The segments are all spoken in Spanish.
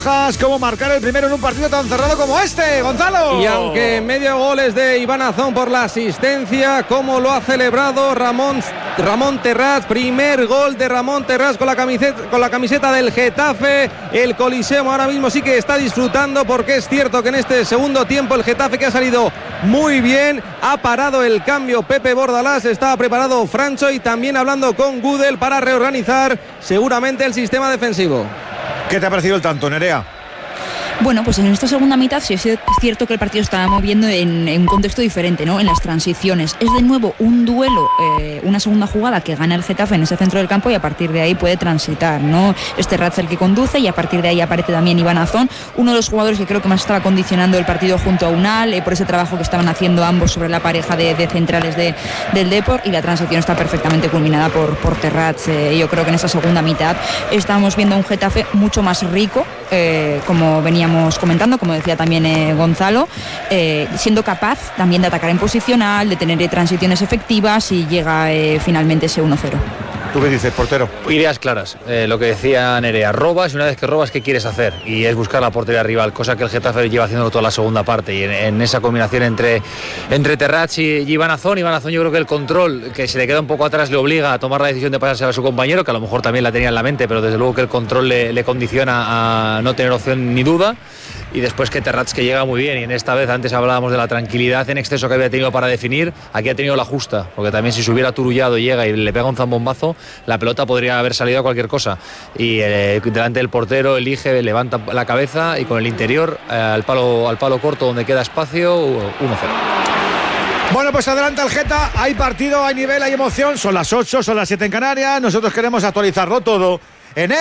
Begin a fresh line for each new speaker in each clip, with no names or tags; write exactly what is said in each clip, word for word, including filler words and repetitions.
Cómo marcar el primero en un partido tan cerrado como este, Gonzalo.
Y aunque medio gol es de Iván Azón por la asistencia, como lo ha celebrado Ramón, Ramón Terrats, primer gol de Ramón Terrats con la camiseta, con la camiseta del Getafe. El Coliseo ahora mismo sí que está disfrutando, porque es cierto que en este segundo tiempo el Getafe, que ha salido muy bien, ha parado el cambio Pepe Bordalás, estaba preparado Francho y también hablando con Gudel para reorganizar seguramente el sistema defensivo.
¿Qué te ha parecido el tanto, Nerea?
Bueno, pues en esta segunda mitad sí es cierto que el partido estaba moviendo en, en un contexto diferente, ¿no? En las transiciones. Es de nuevo un duelo, eh, una segunda jugada que gana el Getafe en ese centro del campo, y a partir de ahí puede transitar, ¿no? Este Terrats el que conduce, y a partir de ahí aparece también Iván Azón, uno de los jugadores que creo que más estaba condicionando el partido junto a Unal, eh, por ese trabajo que estaban haciendo ambos sobre la pareja de, de centrales de, del Depor, y la transición está perfectamente culminada por, por Terrats. Eh, yo creo que en esa segunda mitad estamos viendo un Getafe mucho más rico, eh, como veníamos comentando, como decía también eh, Gonzalo, eh, siendo capaz también de atacar en posicional, de tener eh, transiciones efectivas, y llega eh, finalmente ese uno cero.
¿Tú qué dices, portero?
Ideas claras, eh, lo que decía Nerea, robas, y una vez que robas, ¿qué quieres hacer? Y es buscar la portería rival, cosa que el Getafe lleva haciendo toda la segunda parte, y en, en esa combinación entre, entre Terrats y, y Iván Azón. Iván Azón, yo creo que el control, que se le queda un poco atrás, le obliga a tomar la decisión de pasarse a su compañero, que a lo mejor también la tenía en la mente, pero desde luego que el control le, le condiciona a no tener opción ni duda. Y después que Terrats, que llega muy bien, y en esta vez antes hablábamos de la tranquilidad en exceso que había tenido para definir, aquí ha tenido la justa, porque también si se hubiera turullado, llega y le pega un zambombazo, la pelota podría haber salido a cualquier cosa, y eh, delante del portero elige, levanta la cabeza, y con el interior eh, al palo, al palo corto donde queda espacio, uno cero.
Bueno, pues adelanta el Geta, hay partido, hay nivel, hay emoción, son las ocho, son las siete en Canarias, nosotros queremos actualizarlo todo en el...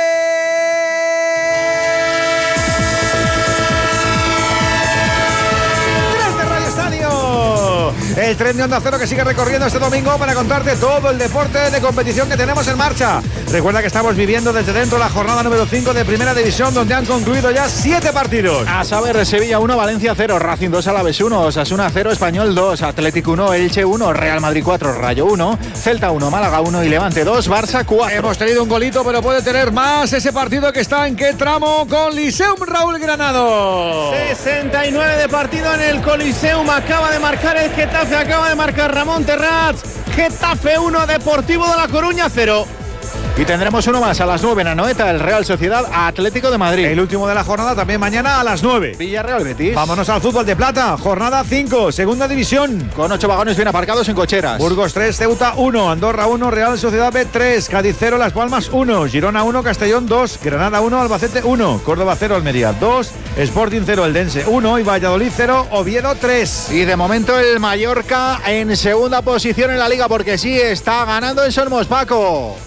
El tren de Onda Cero, que sigue recorriendo este domingo para contarte todo el deporte de competición que tenemos en marcha. Recuerda que estamos viviendo desde dentro la jornada número cinco de Primera División, donde han concluido ya siete partidos.
A saber, Sevilla uno, Valencia cero, Racing dos, Alavés uno, Osasuna cero, Español dos, Atlético uno, Elche uno, Real Madrid cuatro, Rayo uno, Celta uno, Málaga uno y Levante dos, Barça cuatro.
Hemos tenido un golito, pero puede tener más ese partido, que está en qué tramo con Liceum Raúl Granado.
sesenta y nueve de partido en el Coliseum, acaba de marcar el Getafe, acaba de marcar Ramón Terrats. Getafe uno, Deportivo de La Coruña cero.
Y tendremos uno más a las nueve en Anoeta, el Real Sociedad Atlético de Madrid.
El último de la jornada también mañana a las nueve.
Villarreal Betis.
Vámonos al fútbol de plata, jornada cinco, segunda división.
Con ocho vagones bien aparcados en cocheras.
Burgos tres, Ceuta uno, Andorra uno, Real Sociedad B tres, Cádiz cero, Las Palmas uno, Girona uno, Castellón dos, Granada uno, Albacete uno, Córdoba cero, Almería dos, Sporting cero, Eldense uno y Valladolid cero, Oviedo tres.
Y de momento el Mallorca en segunda posición en la liga, porque sí está ganando en Somos, Paco.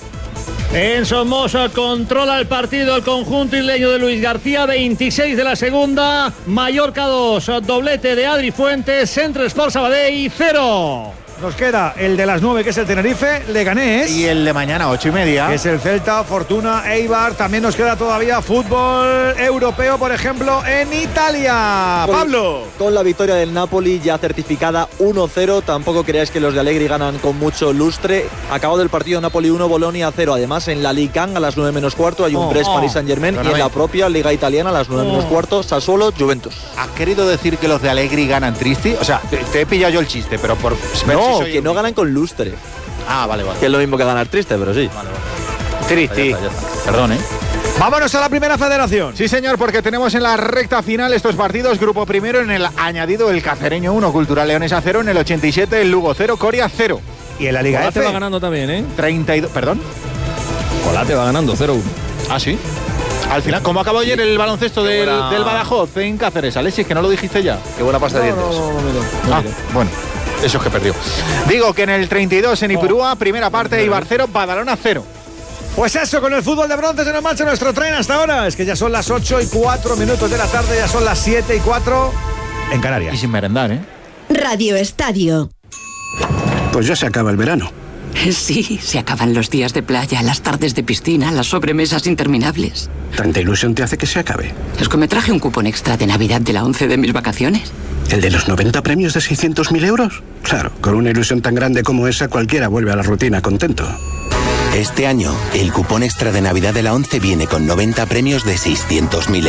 En Somoza controla el partido el conjunto isleño de Luis García, veintiséis de la segunda, Mallorca dos, doblete de Adri Fuentes, Centro Sport Sabadell cero.
Nos queda el de las nueve, que es el Tenerife, Leganés.
Y el de mañana, ocho y media.
Que es el Celta, Fortuna, Eibar. También nos queda todavía fútbol europeo, por ejemplo, en Italia.
Con,
Pablo.
Con la victoria del Napoli ya certificada uno cero. Tampoco creáis que los de Allegri ganan con mucho lustre. Acabado el partido, Napoli uno, Bolonia cero. Además, en la Ligue uno a las nueve menos cuarto hay un
oh,
Brest
oh,
Paris Saint-Germain. Y en la propia Liga Italiana a las nueve oh. menos cuarto, Sassuolo, Juventus.
¿Has querido decir que los de Allegri ganan triste? O sea, te, te he pillado yo el chiste, pero por...
No, si que un... no ganan con lustre.
Ah, vale, vale.
Que es lo mismo que ganar triste, pero sí. Vale,
vale. Triste. Perdón, ¿eh?
Vámonos a la primera federación.
Sí, señor, porque tenemos en la recta final estos partidos. Grupo primero en el añadido, el Cacereño uno, Cultural Leonesa cero, en el ochenta y siete el Lugo cero, Coria cero.
Y en la Liga
Colate
F
va ganando también, ¿eh?
treinta y dos, perdón.
Colate va ganando cero uno.
Ah, sí. Al final, ¿cómo acabó ayer el baloncesto del, buena... del Badajoz en Cáceres? Alexis, que no lo dijiste ya.
Qué buena pasta de
no,
dientes.
No, no, no, no, no,
ah, bueno. Eso es que perdió. Digo que en el treinta y dos en Ipurúa, primera parte, Ibar cero, Badalona cero.
Pues eso, con el fútbol de bronce se nos marcha nuestro tren hasta ahora. Es que ya son las ocho y cuatro minutos de la tarde, ya son las siete y cuatro en Canarias.
Y sin merendar, ¿eh?
Radio Estadio.
Pues ya se acaba el verano.
Sí, se acaban los días de playa, las tardes de piscina, las sobremesas interminables.
¿Tanta ilusión te hace que se acabe?
Es que me traje un cupón extra de Navidad de la once de mis vacaciones.
¿El de los noventa premios de seiscientos mil euros? Claro, con una ilusión tan grande como esa, cualquiera vuelve a la rutina contento.
Este año, el cupón extra de Navidad de la ONCE viene con noventa premios de seiscientos mil